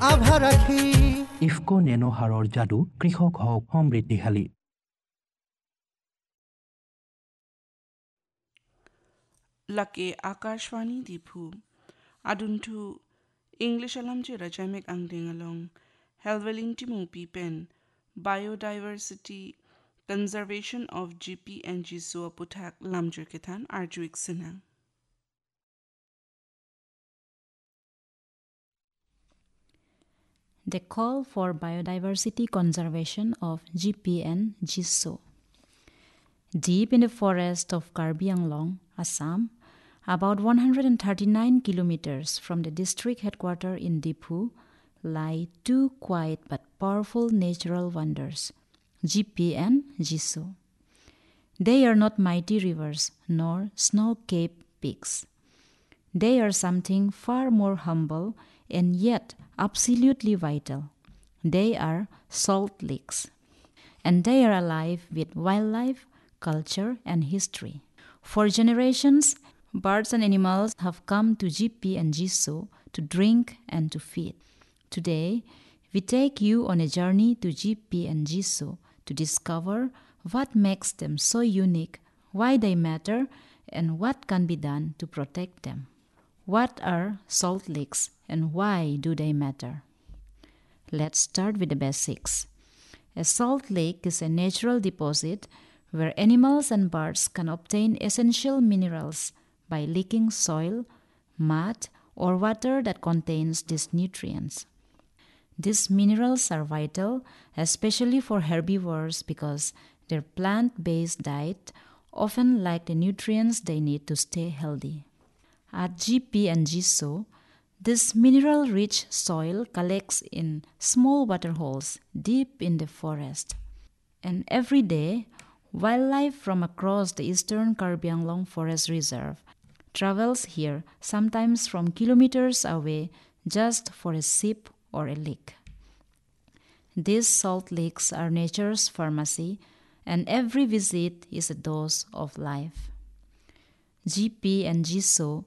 আভা ৰাখি ইফকো নেনো সাৰৰ যাদু কৃষক হওক সমৃদ্ধিশালী। Lake Akashwani Dipu Aduntu English alam je rajamek angding along Helvelinti Mupi Pen Biodiversity Conservation of GP and GSO Putak Lamjer Ketan Arjuik Sinang. The call for biodiversity conservation of GP and GSO. Deep in the forest of Karbi Anglong, Assam, about 139 kilometers from the district headquarters in Dipu, lie two quiet but powerful natural wonders, GP and GSO. They are not mighty rivers nor snow-capped peaks. They are something far more humble and yet absolutely vital. They are salt lakes, and they are alive with wildlife, culture, and history. For generations, birds and animals have come to GP and GSO to drink and to feed. Today, we take you on a journey to GP and GSO to discover what makes them so unique, why they matter, and what can be done to protect them. What are salt lakes and why do they matter? Let's start with the basics. A salt lake is a natural deposit where animals and birds can obtain essential minerals by licking soil, mud, or water that contains these nutrients. These minerals are vital, especially for herbivores, because their plant-based diet often lack the nutrients they need to stay healthy. At GP and GSO, this mineral-rich soil collects in small waterholes deep in the forest. And every day, wildlife from across the eastern Karbi Anglong Forest Reserve travels here, sometimes from kilometers away, just for a sip or a lick. These salt lakes are nature's pharmacy, and every visit is a dose of life. GP and GSO